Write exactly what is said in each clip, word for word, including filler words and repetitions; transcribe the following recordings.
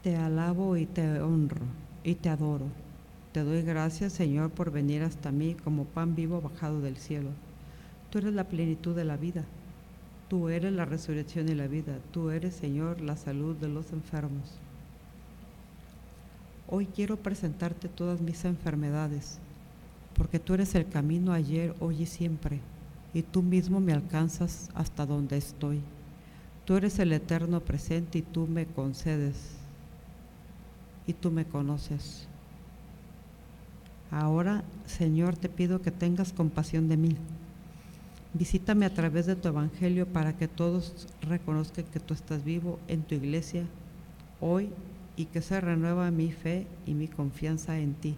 Te alabo y te honro y te adoro. Te doy gracias, Señor, por venir hasta mí como pan vivo bajado del cielo. Tú eres la plenitud de la vida. Tú eres la resurrección y la vida. Tú eres, Señor, la salud de los enfermos. Hoy quiero presentarte todas mis enfermedades, porque tú eres el camino ayer, hoy y siempre, y tú mismo me alcanzas hasta donde estoy. Tú eres el eterno presente y tú me concedes, y tú me conoces. Ahora, Señor, te pido que tengas compasión de mí. Visítame a través de tu evangelio para que todos reconozcan que tú estás vivo en tu iglesia hoy y que se renueva mi fe y mi confianza en ti.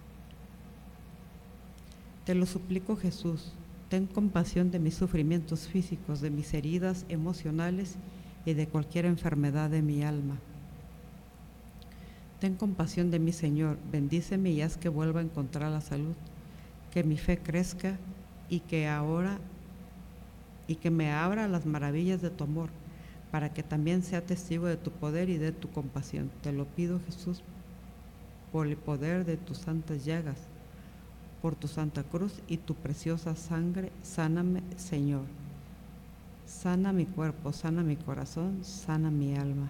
Te lo suplico, Jesús, ten compasión de mis sufrimientos físicos, de mis heridas emocionales y de cualquier enfermedad de mi alma. Ten compasión de mí, Señor, bendíceme y haz que vuelva a encontrar la salud, que mi fe crezca y que ahora y que me abra las maravillas de tu amor, para que también sea testigo de tu poder y de tu compasión. Te lo pido, Jesús, por el poder de tus santas llagas, por tu santa cruz y tu preciosa sangre, sáname, Señor. Sana mi cuerpo, sana mi corazón, sana mi alma.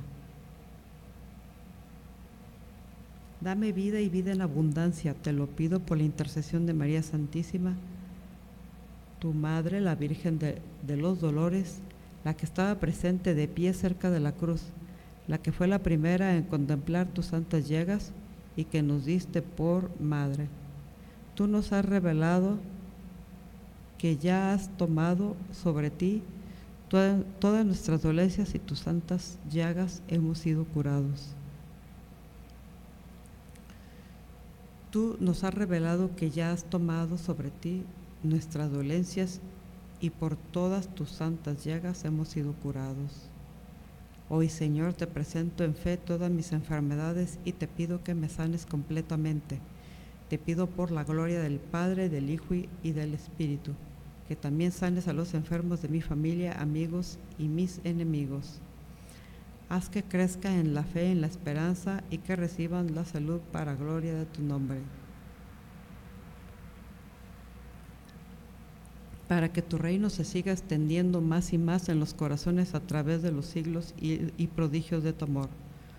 Dame vida y vida en abundancia, te lo pido por la intercesión de María Santísima, tu Madre, la Virgen de, de los Dolores, la que estaba presente de pie cerca de la cruz, la que fue la primera en contemplar tus santas llagas y que nos diste por Madre. Tú nos has revelado que ya has tomado sobre ti toda, todas nuestras dolencias y tus santas llagas hemos sido curados. Tú nos has revelado que ya has tomado sobre ti nuestras dolencias y por todas tus santas llagas hemos sido curados. Hoy, Señor, te presento en fe todas mis enfermedades y te pido que me sanes completamente. Te pido por la gloria del Padre, del Hijo y del Espíritu, que también sanes a los enfermos de mi familia, amigos y mis enemigos. Haz que crezca en la fe, en la esperanza y que reciban la salud para gloria de tu nombre. Para que tu reino se siga extendiendo más y más en los corazones a través de los siglos y, y prodigios de tu amor.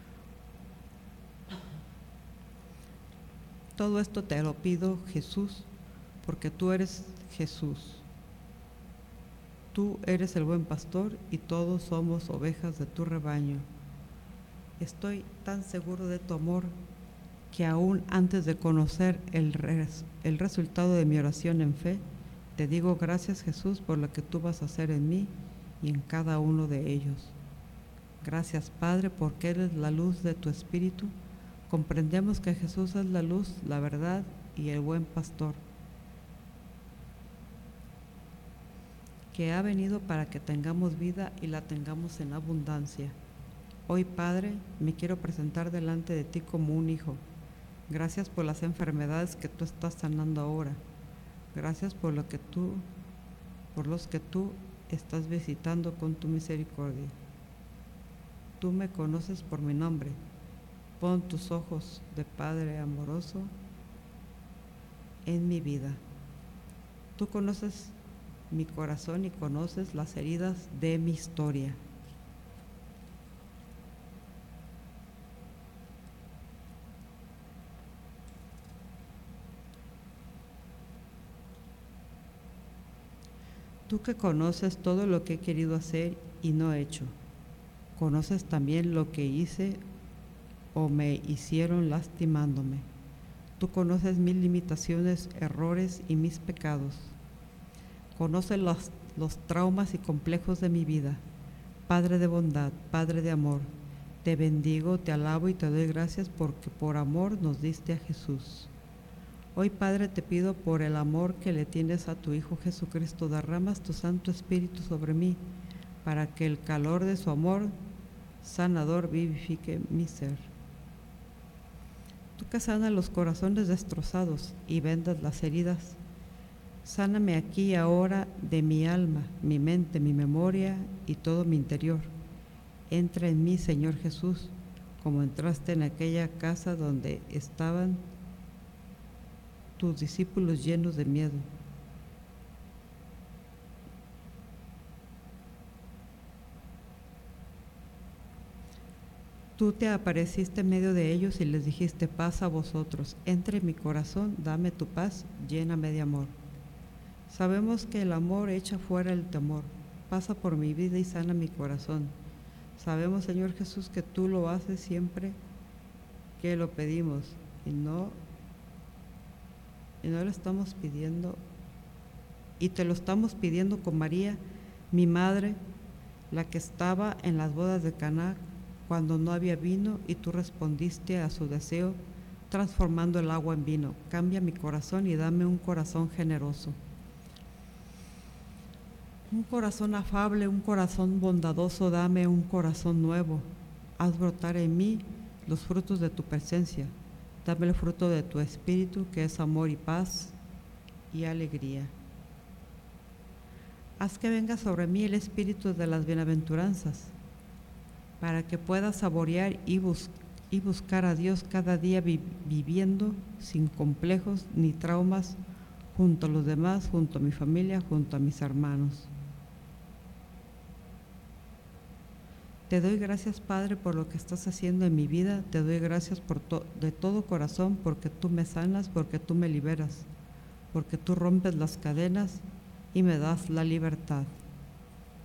Todo esto te lo pido, Jesús, porque tú eres Jesús. Tú eres el buen pastor y todos somos ovejas de tu rebaño. Estoy tan seguro de tu amor que aún antes de conocer el, res, el resultado de mi oración en fe, te digo gracias, Jesús, por lo que tú vas a hacer en mí y en cada uno de ellos. Gracias, Padre, porque eres la luz de tu Espíritu. Comprendemos que Jesús es la luz, la verdad y el buen pastor, que ha venido para que tengamos vida y la tengamos en abundancia. Hoy, Padre, me quiero presentar delante de ti como un hijo. Gracias por las enfermedades que tú estás sanando ahora. Gracias por lo que tú, por los que tú estás visitando con tu misericordia. Tú me conoces por mi nombre. Pon tus ojos de Padre amoroso en mi vida. Tú conoces mi corazón y conoces las heridas de mi historia. Tú que conoces todo lo que he querido hacer y no he hecho, conoces también lo que hice o me hicieron lastimándome. Tú conoces mis limitaciones, errores y mis pecados. Conoces los, los traumas y complejos de mi vida. Padre de bondad, Padre de amor, te bendigo, te alabo y te doy gracias porque por amor nos diste a Jesús. Hoy, Padre, te pido por el amor que le tienes a tu Hijo Jesucristo, derramas tu Santo Espíritu sobre mí, para que el calor de su amor sanador vivifique mi ser. Tú que sanas los corazones destrozados y vendas las heridas, sáname aquí y ahora de mi alma, mi mente, mi memoria y todo mi interior. Entra en mí, Señor Jesús, como entraste en aquella casa donde estaban tus discípulos llenos de miedo. Tú te apareciste en medio de ellos y les dijiste: paz a vosotros, entre en mi corazón, dame tu paz, lléname de amor. Sabemos que el amor echa fuera el temor. Pasa por mi vida y sana mi corazón. Sabemos, Señor Jesús, que tú lo haces siempre que lo pedimos y no, y no lo estamos pidiendo, y te lo estamos pidiendo con María, mi madre, la que estaba en las bodas de Caná cuando no había vino, y tú respondiste a su deseo transformando el agua en vino. Cambia mi corazón y dame un corazón generoso. Un corazón afable, un corazón bondadoso, dame un corazón nuevo. Haz brotar en mí los frutos de tu presencia. Dame el fruto de tu espíritu, que es amor y paz y alegría. Haz que venga sobre mí el espíritu de las bienaventuranzas, para que pueda saborear y, bus y buscar a Dios cada día vi viviendo sin complejos ni traumas, junto a los demás, junto a mi familia, junto a mis hermanos. Te doy gracias, Padre, por lo que estás haciendo en mi vida. Te doy gracias por to de todo corazón, porque tú me sanas, porque tú me liberas, porque tú rompes las cadenas y me das la libertad.